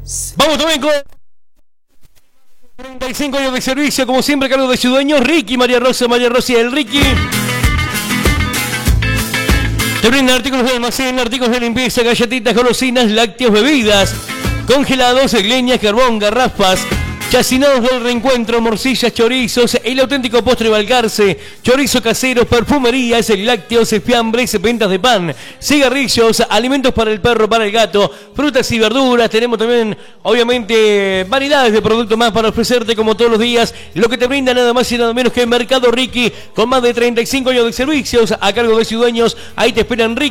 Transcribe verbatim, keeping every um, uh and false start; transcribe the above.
Vamos también con treinta y cinco años de servicio, como siempre, a cargo de su dueño, Ricky, María Rosa, María Rosa y el Ricky. Te brindan artículos de almacén, artículos de limpieza, galletitas, golosinas, lácteos, bebidas, congelados, leñas, carbón, garrafas, chacinados del reencuentro, morcillas, chorizos, el auténtico postre Balcarce, chorizo casero, perfumerías, lácteos, fiambres, ventas de pan, cigarrillos, alimentos para el perro, para el gato, frutas y verduras. Tenemos también, obviamente, variedades de productos más para ofrecerte como todos los días. Lo que te brinda nada más y nada menos que Mercado Ricky, con más de treinta y cinco años de servicios a cargo de sus dueños. Ahí te esperan Ricky.